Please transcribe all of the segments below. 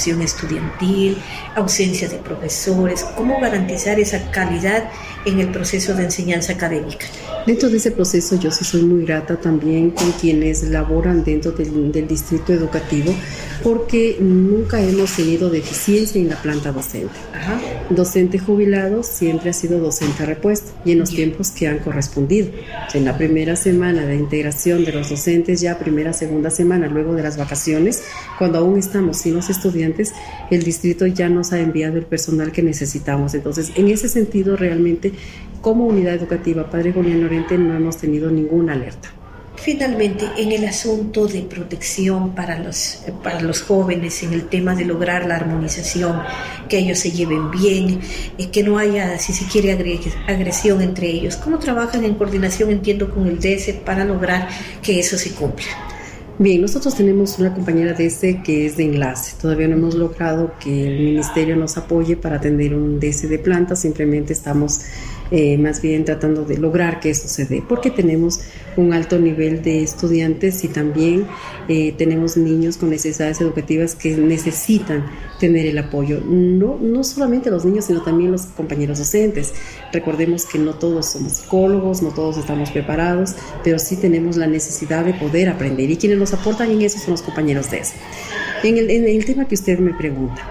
acción estudiantil, ausencia de profesores. ¿Cómo garantizar esa calidad en el proceso de enseñanza académica? Dentro de ese proceso yo sí soy muy grata también con quienes laboran dentro del distrito educativo, porque nunca hemos tenido deficiencia en la planta docente. Ajá. Docente jubilado siempre ha sido docente repuesto y en los tiempos que han correspondido. En la primera semana de integración de los docentes, ya primera, segunda semana, luego de las vacaciones, cuando aún estamos sin los estudiantes, el distrito ya nos ha enviado el personal que necesitamos. Entonces, en ese sentido, realmente, como unidad educativa Padre Julián Lorente no hemos tenido ninguna alerta. Finalmente, en el asunto de protección para los jóvenes, en el tema de lograr la armonización, que ellos se lleven bien, que no haya, si se quiere, agresión entre ellos, ¿cómo trabajan en coordinación, entiendo, con el DS para lograr que eso se cumpla? Bien, nosotros tenemos una compañera DS que es de enlace. Todavía no hemos logrado que el ministerio nos apoye para atender un DS de planta, simplemente estamos más bien tratando de lograr que eso se dé, porque tenemos un alto nivel de estudiantes y también tenemos niños con necesidades educativas que necesitan tener el apoyo. No solamente los niños, sino también los compañeros docentes. Recordemos que no todos somos psicólogos, no todos estamos preparados, pero sí tenemos la necesidad de poder aprender, y quienes nos aportan en eso son los compañeros de eso. En el tema que usted me pregunta,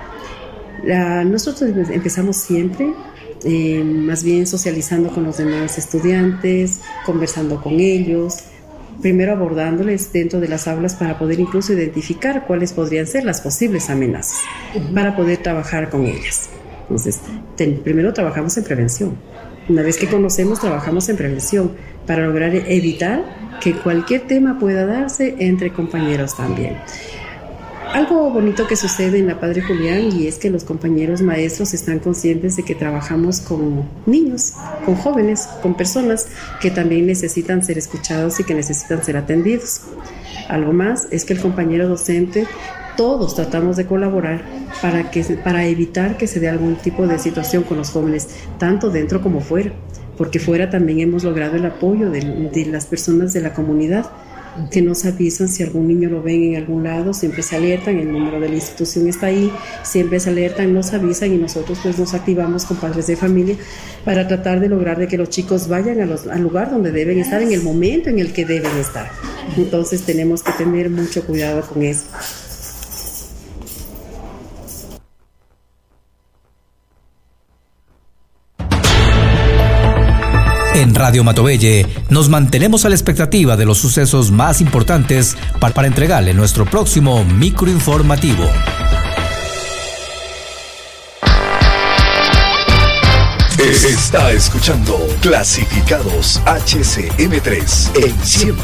nosotros empezamos siempre más bien socializando con los demás estudiantes, conversando con ellos, primero abordándoles dentro de las aulas para poder incluso identificar cuáles podrían ser las posibles amenazas, para poder trabajar con ellas. Entonces, primero trabajamos en prevención. Una vez que conocemos, trabajamos en prevención para lograr evitar que cualquier tema pueda darse entre compañeros también. Algo bonito que sucede en la Padre Julián, y es que los compañeros maestros están conscientes de que trabajamos con niños, con jóvenes, con personas que también necesitan ser escuchados y que necesitan ser atendidos. Algo más es que el compañero docente, todos tratamos de colaborar para evitar que se dé algún tipo de situación con los jóvenes, tanto dentro como fuera, porque fuera también hemos logrado el apoyo de las personas de la comunidad, que nos avisan si algún niño lo ven en algún lado, siempre se alertan, el número de la institución está ahí, siempre se alertan, nos avisan, y nosotros pues nos activamos con padres de familia para tratar de lograr de que los chicos vayan al lugar donde deben estar en el momento en el que deben estar. Entonces tenemos que tener mucho cuidado con eso. En Radio Matovelle nos mantenemos a la expectativa de los sucesos más importantes para entregarle nuestro próximo microinformativo. Está escuchando Clasificados HCM3 en 100.